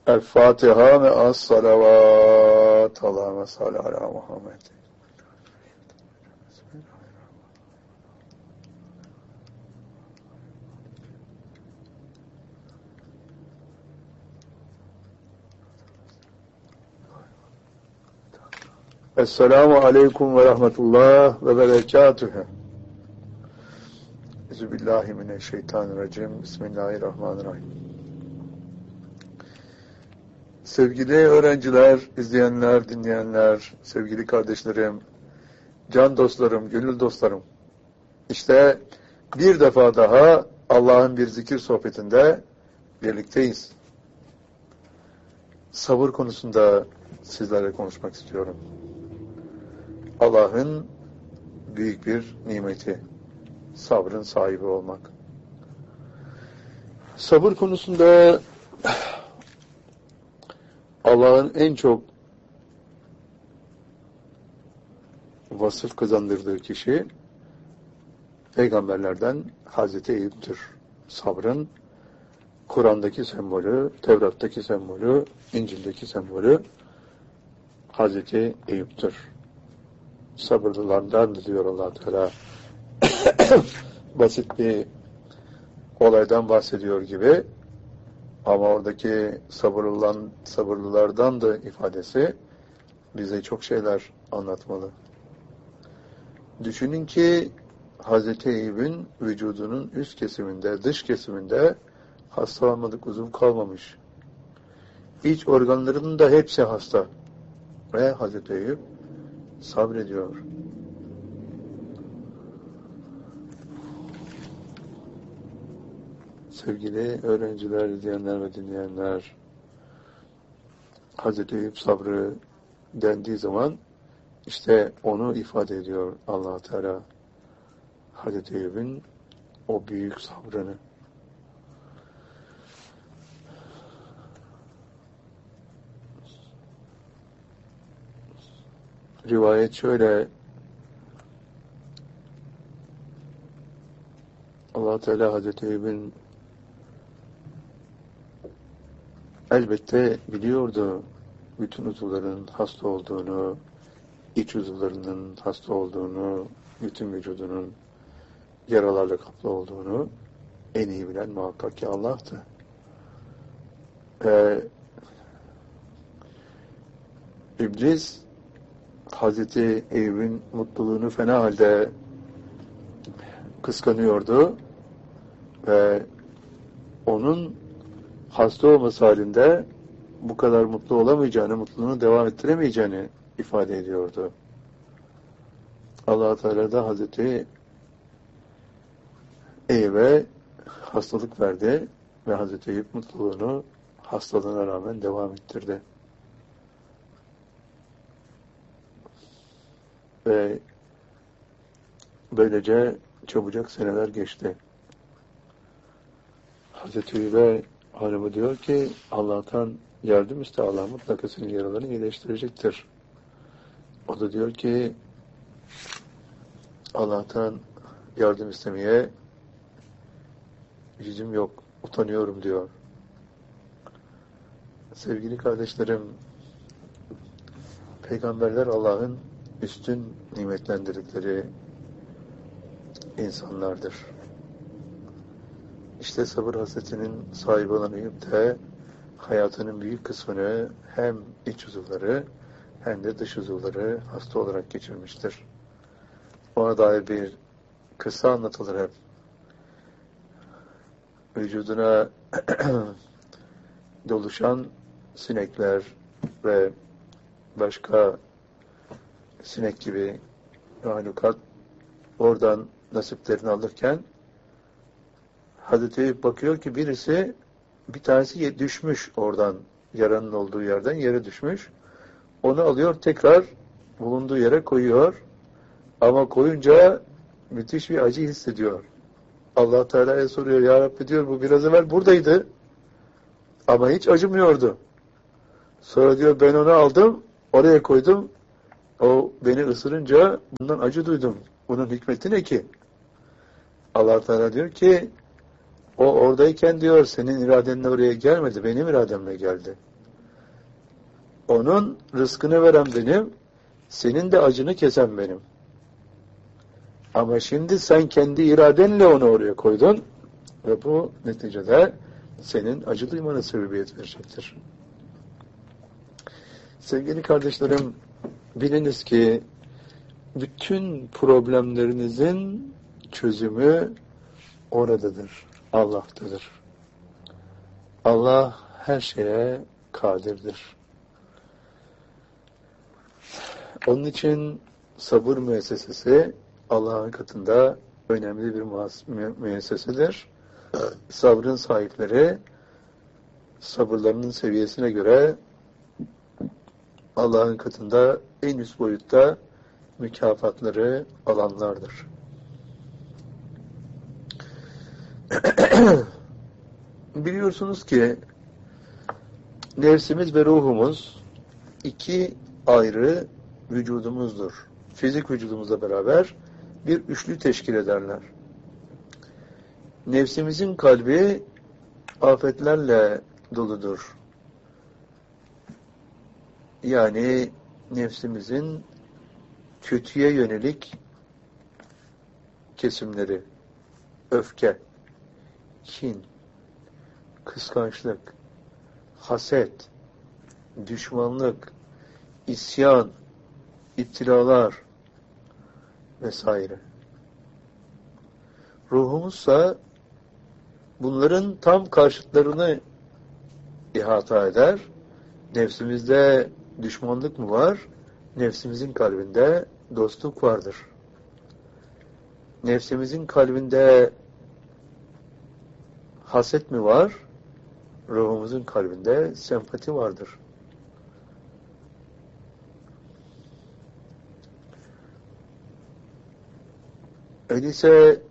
El-Fatiha ve as-salavat. Allahümme salli ala Muhammed. Esselamu aleyküm ve rahmetullah ve berekatühü. Euzubillahimineşşeytanirracim. Bismillahirrahmanirrahim. Sevgili öğrenciler, izleyenler, dinleyenler, sevgili kardeşlerim, can dostlarım, gönül dostlarım. İşte bir defa daha Allah'ın bir zikir sohbetinde birlikteyiz. Sabır konusunda sizlerle konuşmak istiyorum. Allah'ın büyük bir nimeti, sabrın sahibi olmak. Sabır konusunda Allah'ın en çok vasıf kazandırdığı kişi peygamberlerden Hazreti Eyüp'tür. Sabrın Kur'an'daki sembolü, Tevrat'taki sembolü, İncil'deki sembolü Hazreti Eyüp'tür. Sabırlılardan diyor Allah Teala. Basit bir olaydan bahsediyor gibi, ama oradaki sabırlılardan da ifadesi bize çok şeyler anlatmalı. Düşünün ki Hazreti Eyüp'ün vücudunun üst kesiminde, dış kesiminde hastalanmadık uzun kalmamış. İç organlarının da hepsi hasta. Ve Hazreti Eyüp sabrediyor. Sevgili öğrenciler, izleyenler ve dinleyenler, Hazreti Eyüp sabrı dendiği zaman işte onu ifade ediyor Allah Teala. Hazreti Eyüp'ün o büyük sabrını. Rivayet şöyle: Allah Teala Hazreti Eyüp'ün elbette biliyordu bütün uzuvların hasta olduğunu, iç uzuvlarının hasta olduğunu, bütün vücudunun yaralarla kaplı olduğunu en iyi bilen muhakkak ki Allah'tı. İblis Hazreti Eyüp'ün mutluluğunu fena halde kıskanıyordu ve onun hasta olması halinde bu kadar mutlu olamayacağını, mutluluğunu devam ettiremeyeceğini ifade ediyordu. Allah Teala da Hazreti Eyüp'e hastalık verdi ve Hazreti Eyüp mutluluğunu hastalığına rağmen devam ettirdi. Ve böylece çabucak seneler geçti. Hazreti Eyüp'e hanımı diyor ki Allah'tan yardım iste, Allah mutlaka senin yaralarını iyileştirecektir. O da diyor ki Allah'tan yardım istemeye yüzüm yok, utanıyorum diyor. Sevgili kardeşlerim, peygamberler Allah'ın üstün nimetlendirdikleri insanlardır. İşte sabır hasretinin sahibi olan Eyüp de hayatının büyük kısmını hem iç uzuvları hem de dış uzuvları hasta olarak geçirmiştir. Ona dair bir kıssa anlatılır hep. Vücuduna doluşan sinekler ve başka sinek gibi mahlukat oradan nasiplerini alırken Hazreti Eyüp bakıyor ki bir tanesi düşmüş oradan, yaranın olduğu yerden yere düşmüş. Onu alıyor, tekrar bulunduğu yere koyuyor. Ama koyunca müthiş bir acı hissediyor. Allah Teala'ya soruyor, Ya Rabbi diyor, bu biraz evvel buradaydı ama hiç acımıyordu. Sonra diyor, ben onu aldım, oraya koydum. O beni ısırınca bundan acı duydum. Bunun hikmeti ne ki? Allah Teala diyor ki, o oradayken diyor, senin iradenle oraya gelmedi, benim irademle geldi. Onun rızkını veren benim, senin de acını kesen benim. Ama şimdi sen kendi iradenle onu oraya koydun ve bu neticede senin acı duymana sebebiyet verecektir. Sevgili kardeşlerim, biliniz ki bütün problemlerinizin çözümü oradadır, Allah'tadır. Allah her şeye kadirdir. Onun için sabır müessesesi Allah'ın katında önemli bir müessesedir. Sabrın sahipleri sabırlarının seviyesine göre Allah'ın katında en üst boyutta mükafatları alanlardır. Biliyorsunuz ki nefsimiz ve ruhumuz iki ayrı vücudumuzdur. Fizik vücudumuzla beraber bir üçlü teşkil ederler. Nefsimizin kalbi afetlerle doludur. Yani nefsimizin kötüye yönelik kesimleri, öfke, kin, kıskançlık, haset, düşmanlık, isyan, iptilalar vesaire. Ruhumuzsa bunların tam karşıtlarını ihata eder. Nefsimizde düşmanlık mı var? Nefsimizin kalbinde dostluk vardır. Nefsimizin kalbinde haset mi var? Ruhumuzun kalbinde sempati vardır. Öyleyse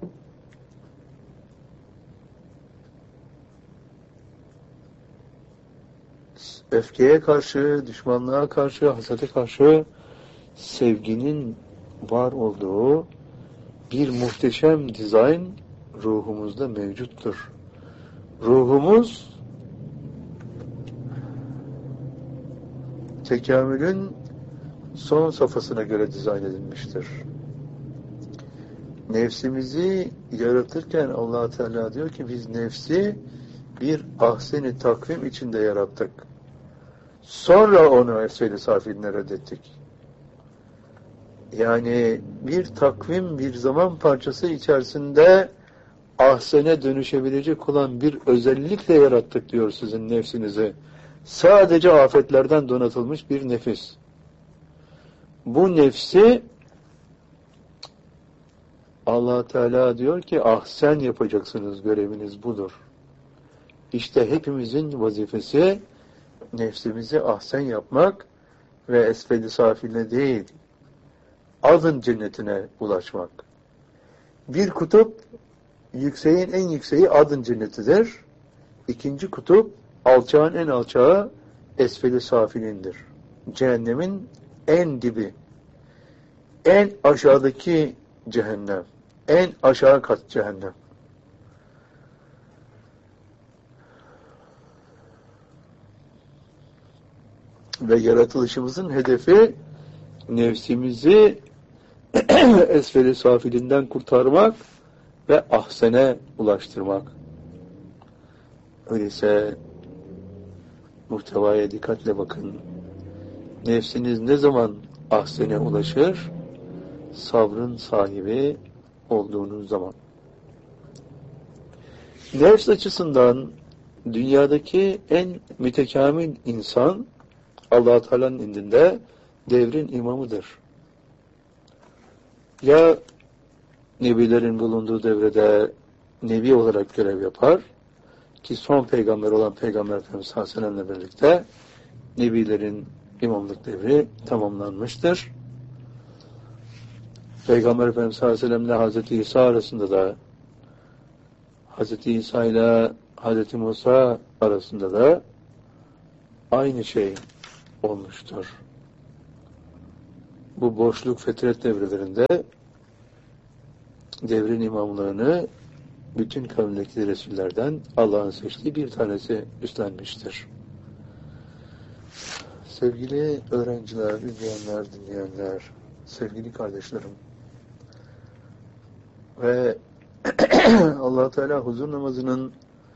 öfkeye karşı, düşmanlığa karşı, hasete karşı sevginin var olduğu bir muhteşem dizayn ruhumuzda mevcuttur. Ruhumuz tekamülün son safhasına göre dizayn edilmiştir. Nefsimizi yaratırken Allah Teala diyor ki biz nefsi bir ahsen-i takvim içinde yarattık. Sonra onu esfel-i safiliğine reddettik. Yani bir takvim, bir zaman parçası içerisinde ahsene dönüşebilecek olan bir özellikle yarattık diyor sizin nefsinizi. Sadece afetlerden donatılmış bir nefis. Bu nefsi Allah Teala diyor ki ahsen yapacaksınız, göreviniz budur. İşte hepimizin vazifesi nefsimizi ahsen yapmak ve esfel-i safiline değil, adın cennetine ulaşmak. Bir kutup, yükseğin en yükseği adın cennetidir. İkinci kutup, alçağın en alçağı esfel-i safilindir. Cehennemin en dibi, en aşağıdaki cehennem, en aşağı kat cehennem. Ve yaratılışımızın hedefi nefsimizi esfel-i safilinden kurtarmak ve ahsene ulaştırmak. Öyleyse muhtevaya dikkatle bakın. Nefsiniz ne zaman ahsene ulaşır? Sabrın sahibi olduğunuz zaman. Nefs açısından dünyadaki en mütekamil insan Allah Teala'nın indinde devrin imamıdır. Ya nebilerin bulunduğu devrede nebi olarak görev yapar ki son peygamber olan Peygamber Efendimiz sallallahu aleyhi ve sellem'le birlikte nebilerin imamlık devri tamamlanmıştır. Peygamber Efendimiz sallallahu aleyhi ve sellem'le Hazreti İsa arasında da Hazreti İsa ile Hazreti Musa arasında da aynı şey olmuştur. Bu boşluk fetret devrelerinde devrin imamlığını bütün kavimdeki Resullerden Allah'ın seçtiği bir tanesi üstlenmiştir. Sevgili öğrenciler, izleyenler, dinleyenler, sevgili kardeşlerim ve Allah Teala huzur namazının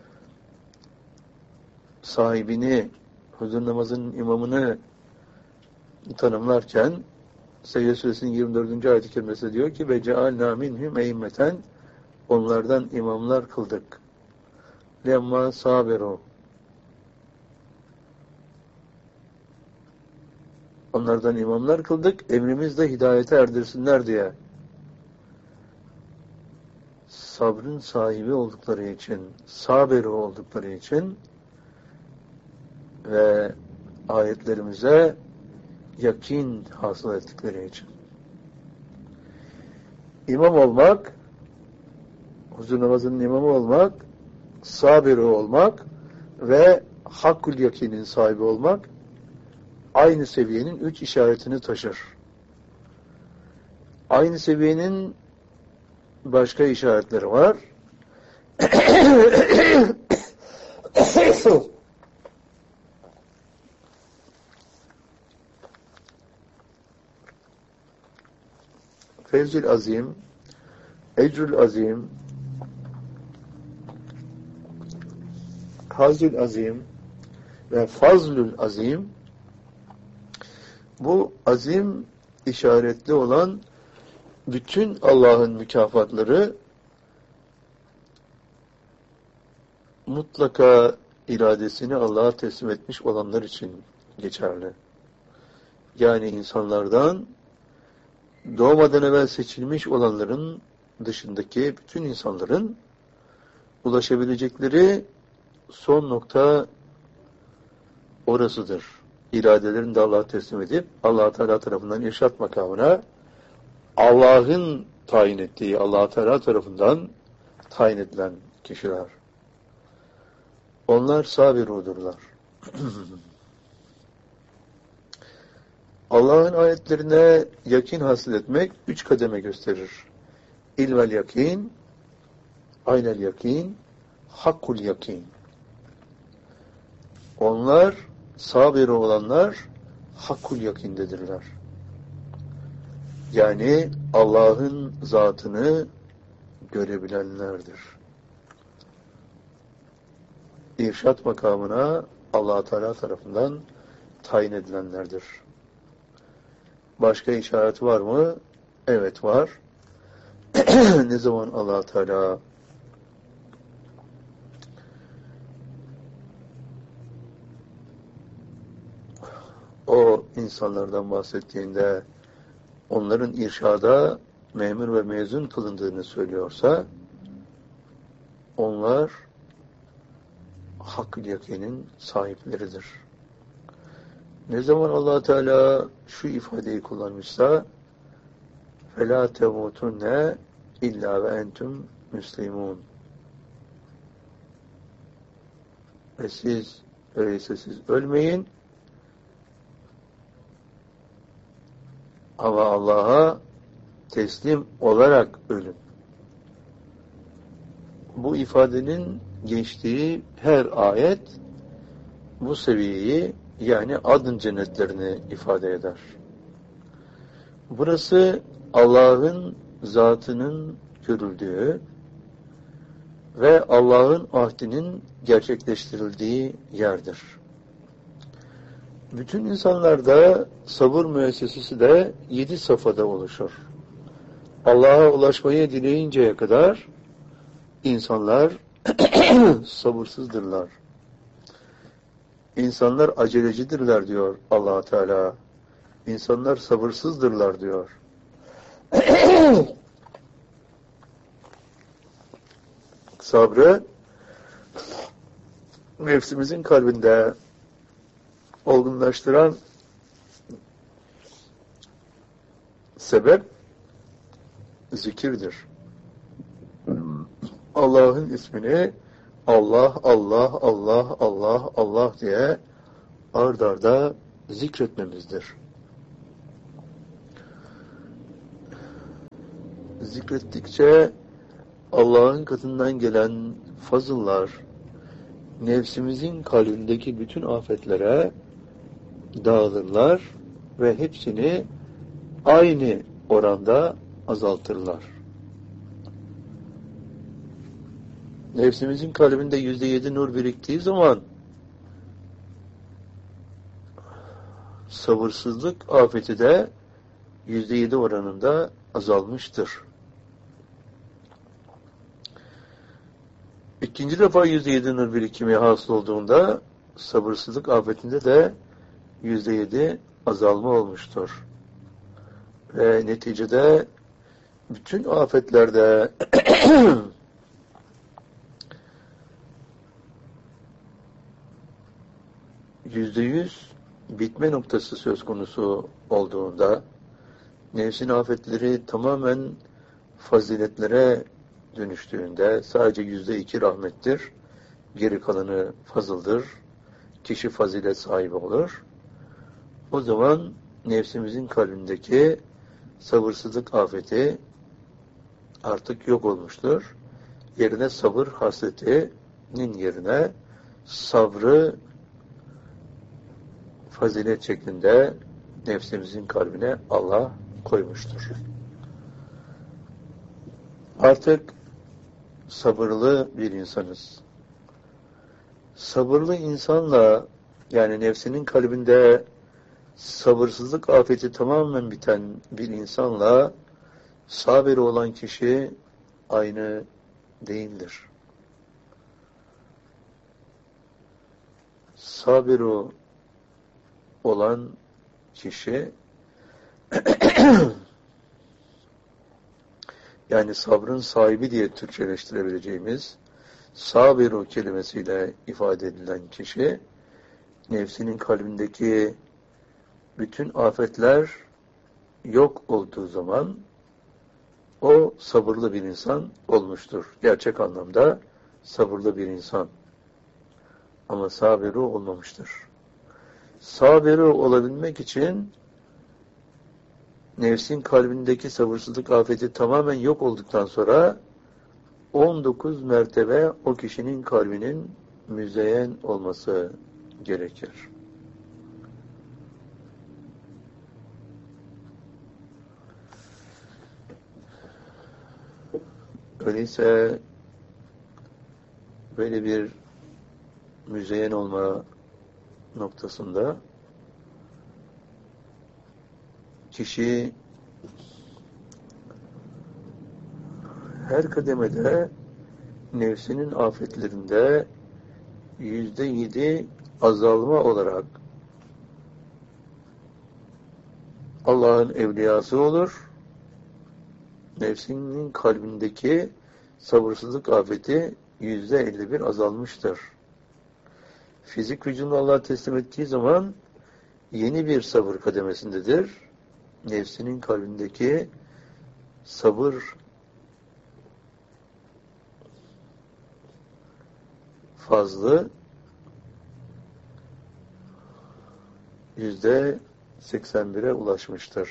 sahibini, huzur namazının imamını tanımlarken Secde Suresinin 24. ayet-i kerimesi diyor ki ve cealna minhum e'immeten, onlardan imamlar kıldık. Lemma sabiru, onlardan imamlar kıldık, emrimizle hidayete erdirsinler diye. Sabrın sahibi oldukları için, sabiri oldukları için ve ayetlerimize yakin hasıl ettikleri için. İmam olmak, huzur namazının imamı olmak, sabiri olmak ve hakkul yakinin sahibi olmak aynı seviyenin 3 işaretini taşır. Aynı seviyenin başka işaretleri var. Fevzül azim, ecrül azim, hazül azim ve fazlül azim, bu azim işaretli olan bütün Allah'ın mükafatları mutlaka iradesini Allah'a teslim etmiş olanlar için geçerli. Yani insanlardan doğmadan evvel seçilmiş olanların dışındaki bütün insanların ulaşabilecekleri son nokta orasıdır. İradelerini de Allah'a teslim edip Allah Teala tarafından irşat makamına Allah'ın tayin ettiği, Allah Teala tarafından tayin edilen kişiler. Onlar sabirudurlar. Allah'ın ayetlerine yakin hasıl etmek 3 kademe gösterir. İlvel yakin, aynel yakin, hakkul yakin. Onlar, sabir olanlar, hakkul yakindedirler. Yani Allah'ın zatını görebilenlerdir. İrşat makamına Allah Teala tarafından tayin edilenlerdir. Başka işaret var mı? Evet var. Ne zaman Allah Teala o insanlardan bahsettiğinde onların irşada memur ve mezun kılındığını söylüyorsa onlar hak-ı yakinin sahipleridir. Ne zaman Allah Teala şu ifadeyi kullanmışsa فَلَا تَمُوتُنَّ اِلَّا وَاَنْتُمْ مُسْلِمُونَ, ve siz öyleyse siz ölmeyin ama Allah'a teslim olarak ölün. Bu ifadenin geçtiği her ayet bu seviyeyi, yani adın cennetlerini ifade eder. Burası Allah'ın zatının görüldüğü ve Allah'ın ahdinin gerçekleştirildiği yerdir. Bütün insanlarda sabır müessesesi de 7 safhada oluşur. Allah'a ulaşmayı dileyinceye kadar insanlar sabırsızdırlar. İnsanlar acelecidirler diyor Allah Teala. İnsanlar sabırsızdırlar diyor. Sabrı nefsimizin kalbinde olgunlaştıran sebep zikirdir. Allah'ın ismini Allah, Allah, Allah, Allah, Allah diye ard arda zikretmemizdir. Zikrettikçe Allah'ın katından gelen fazıllar nefsimizin kalbindeki bütün afetlere dağılırlar ve hepsini aynı oranda azaltırlar. Nefsimizin kalbinde %7 nur biriktiği zaman sabırsızlık afeti de %7 oranında azalmıştır. İkinci defa %7 nur birikimi hasıl olduğunda sabırsızlık afetinde de %7 azalma olmuştur. Ve neticede bütün afetlerde %100 bitme noktası söz konusu olduğunda nefsin afetleri tamamen faziletlere dönüştüğünde sadece %2 rahmettir, geri kalanı fazıldır, kişi fazilet sahibi olur. O zaman nefsimizin kalbindeki sabırsızlık afeti artık yok olmuştur. Yerine sabır hasretinin yerine sabrı fazilet şeklinde nefsimizin kalbine Allah koymuştur. Artık sabırlı bir insanız. Sabırlı insanla, yani nefsinin kalbinde sabırsızlık afeti tamamen biten bir insanla sabır olan kişi aynı değildir. Sabır olan kişi yani sabrın sahibi diye Türkçeleştirebileceğimiz sabiru kelimesiyle ifade edilen kişi nefsinin kalbindeki bütün afetler yok olduğu zaman o sabırlı bir insan olmuştur. Gerçek anlamda sabırlı bir insan. Ama sabiru olmamıştır. Sabiru olabilmek için nefsin kalbindeki sabırsızlık afeti tamamen yok olduktan sonra 19 mertebe o kişinin kalbinin müzeyyen olması gerekir. Öyleyse böyle bir müzeyyen olma noktasında kişi her kademede nefsinin afetlerinde %7 azalma olarak Allah'ın evliyası olur. Nefsinin kalbindeki sabırsızlık afeti %51 azalmıştır. Fizik vücudunu Allah'a teslim ettiği zaman yeni bir sabır kademesindedir. Nefsinin kalbindeki sabır fazlı %81'e ulaşmıştır.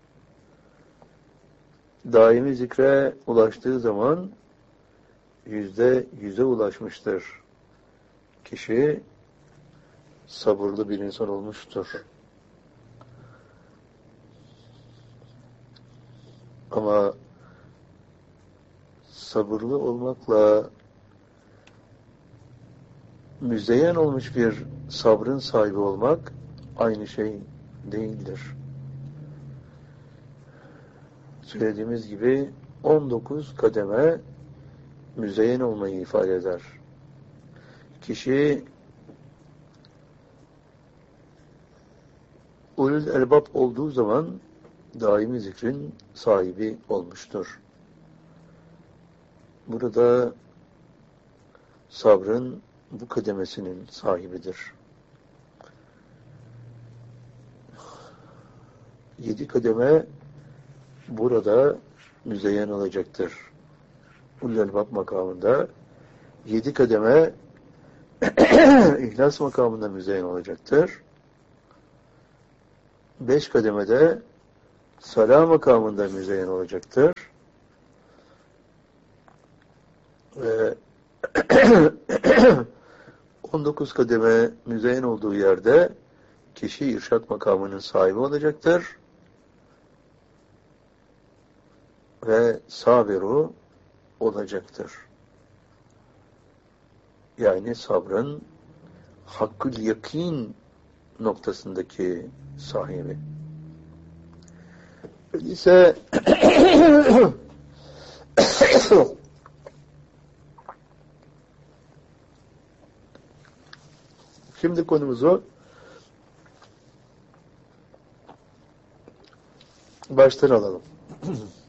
Daimi zikre ulaştığı zaman %100'e ulaşmıştır. Kişi sabırlı bir insan olmuştur. Ama sabırlı olmakla müzeyyen olmuş bir sabrın sahibi olmak aynı şey değildir. Söylediğimiz gibi 19 kademe müzeyyen olmayı ifade eder. Kişi ulul elbab olduğu zaman daimi zikrin sahibi olmuştur. Burada sabrın bu kademesinin sahibidir. 7 kademe burada müzeyyen olacaktır. Ulul elbab makamında 7 kademe İhlas makamında müzeyyen olacaktır. 5 kademede Salah makamında müzeyyen olacaktır. Ve 19 kademe müzeyyen olduğu yerde kişi irşad makamının sahibi olacaktır. Ve sabiru olacaktır. Yani sabrın hakkül yakin noktasındaki sahibi. Öyleyse şimdi konumuzu baştan alalım.